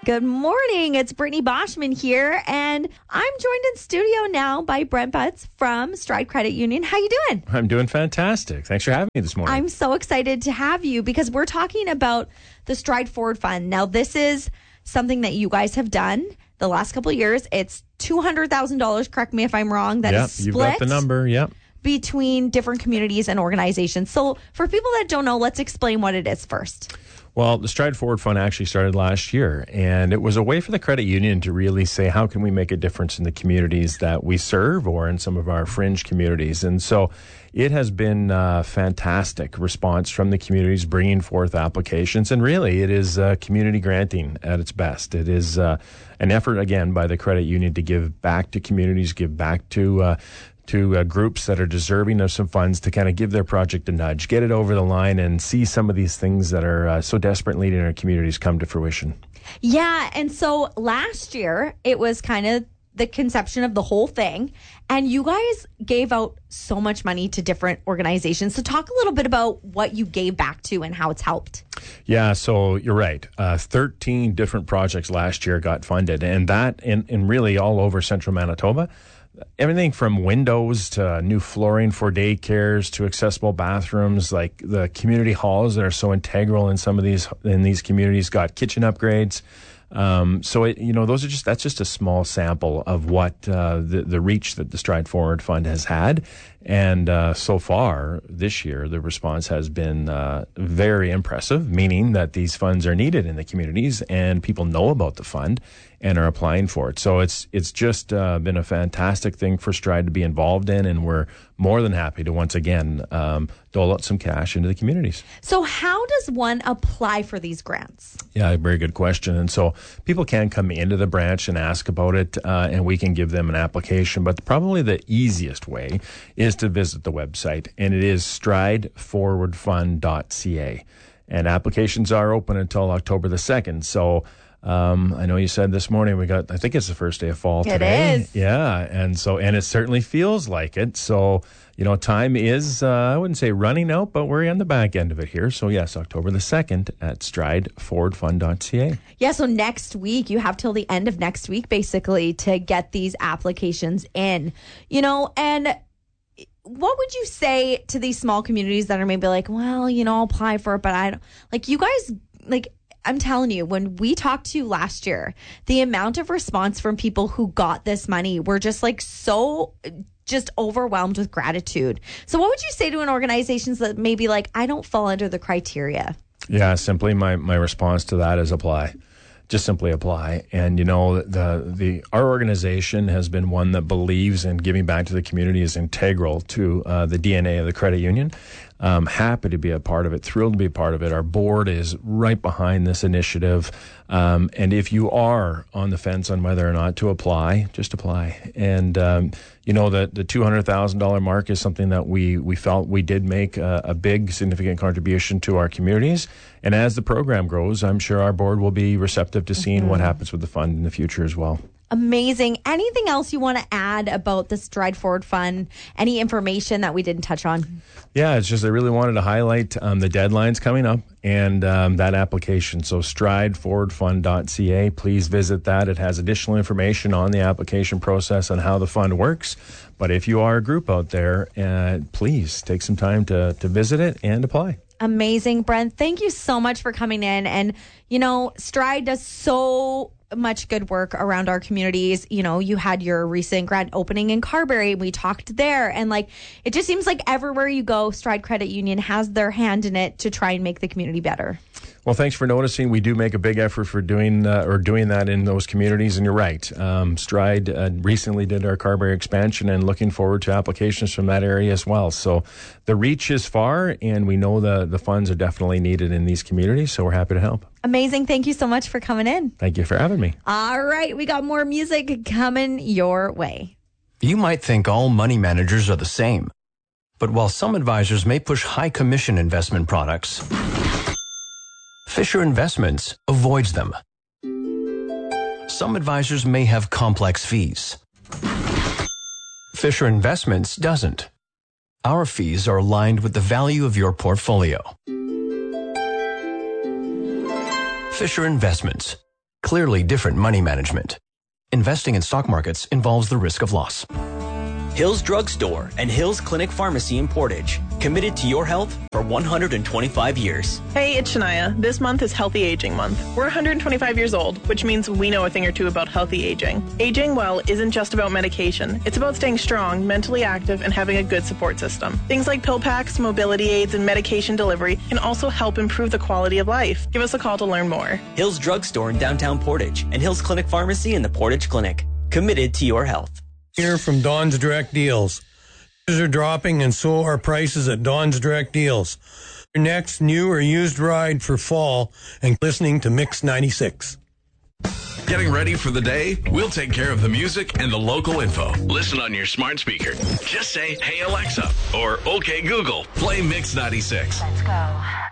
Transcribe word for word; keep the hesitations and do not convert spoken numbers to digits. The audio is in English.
Good morning. It's Brittany Boschman here, and I'm joined in studio now by Brent Butts from Stride Credit Union. How you doing? I'm doing fantastic. Thanks for having me this morning. I'm so excited to have you because we're talking about the Stride Forward Fund. Now, this is something that you guys have done the last couple of years. It's two hundred thousand dollars. Correct me if I'm wrong. That yep, is split. You've got the number. Yep. Between different communities and organizations. So for people that don't know, let's explain what it is first. Well, the Stride Forward Fund actually started last year, and it was a way for the credit union to really say, how can we make a difference in the communities that we serve or in some of our fringe communities? And so it has been a fantastic response from the communities bringing forth applications. And really, it is uh, community granting at its best. It is uh, an effort, again, by the credit union to give back to communities, give back to uh, to uh, groups that are deserving of some funds to kind of give their project a nudge, get it over the line, and see some of these things that are uh, so desperately needed in our communities come to fruition. Yeah, and so last year, it was kind of the conception of the whole thing, and you guys gave out so much money to different organizations. So talk a little bit about what you gave back to and how it's helped. Yeah, so you're right. Uh, thirteen different projects last year got funded, and that in, in really all over central Manitoba. Everything from windows to new flooring for daycares to accessible bathrooms, like the community halls that are so integral in some of these in these communities got kitchen upgrades. Um, so it, you know, those are just that's just a small sample of what uh, the the reach that the Stride Forward Fund has had, and uh, so far this year the response has been uh, very impressive. Meaning that these funds are needed in the communities and people know about the fund and are applying for it. So it's it's just uh, been a fantastic thing for Stride to be involved in, and we're more than happy to once again um, dole out some cash into the communities. So how does one apply for these grants? Yeah, very good question. And so people can come into the branch and ask about it, uh, and we can give them an application. But probably the easiest way is to visit the website, and it is stride forward fund dot c a. And applications are open until October the second. So Um, I know you said this morning we got, I think it's the first day of fall today. It is. Yeah. And so, and it certainly feels like it. So, you know, time is, uh, I wouldn't say running out, but we're on the back end of it here. So yes, October the second at stride forward fund dot c a. Yeah. So next week, you have till the end of next week, basically, to get these applications in, you know, and what would you say to these small communities that are maybe like, well, you know, I'll apply for it, but I don't, like you guys, like, I'm telling you, when we talked to you last year, the amount of response from people who got this money were just like so just overwhelmed with gratitude. So what would you say to an organization that maybe like, I don't fall under the criteria? Yeah, simply my, my response to that is apply. Just simply apply. And, you know, the the our organization has been one that believes in giving back to the community is integral to uh, the D N A of the credit union. Um, happy to be a part of it, thrilled to be a part of it. Our board is right behind this initiative. Um, and if you are on the fence on whether or not to apply, just apply. And, um, you know, the, the two hundred thousand dollars mark is something that we, we felt we did make a, a big, significant contribution to our communities. And as the program grows, I'm sure our board will be receptive to seeing mm-hmm. what happens with the fund in the future as well. Amazing. Anything else you want to add about the Stride Forward Fund? Any information that we didn't touch on? Yeah, it's just I really wanted to highlight um, the deadlines coming up and um, that application. So stride forward fund dot c a. Please visit that. It has additional information on the application process and how the fund works. But if you are a group out there, uh, please take some time to, to visit it and apply. Amazing, Brent. Thank you so much for coming in. And, you know, Stride does so much good work around our communities. You know, you had your recent grand opening in Carberry. We talked there. And like, it just seems like everywhere you go, Stride Credit Union has their hand in it to try and make the community better. Well, thanks for noticing. We do make a big effort for doing uh, or doing that in those communities. And you're right. Um, Stride uh, recently did our Carberry expansion and looking forward to applications from that area as well. So the reach is far, and we know the, the funds are definitely needed in these communities. So we're happy to help. Amazing. Thank you so much for coming in. Thank you for having me. All right. We got more music coming your way. You might think all money managers are the same. But while some advisors may push high commission investment products, Fisher Investments avoids them. Some advisors may have complex fees. Fisher Investments doesn't. Our fees are aligned with the value of your portfolio. Fisher Investments. Clearly different money management. Investing in stock markets involves the risk of loss. Hills Drug Store and Hills Clinic Pharmacy in Portage. Committed to your health for one hundred twenty-five years. Hey, it's Shania. This month is Healthy Aging Month. We're one hundred twenty-five years old, which means we know a thing or two about healthy aging. Aging well isn't just about medication. It's about staying strong, mentally active, and having a good support system. Things like pill packs, mobility aids, and medication delivery can also help improve the quality of life. Give us a call to learn more. Hills Drug Store in downtown Portage and Hills Clinic Pharmacy in the Portage Clinic. Committed to your health. Here from Don's Direct Deals. Prices are dropping and so are prices at Don's Direct Deals. Your next new or used ride for fall and listening to Mix ninety-six. Getting ready for the day? We'll take care of the music and the local info. Listen on your smart speaker. Just say, "Hey Alexa," or "Okay Google, play Mix ninety-six." Let's go.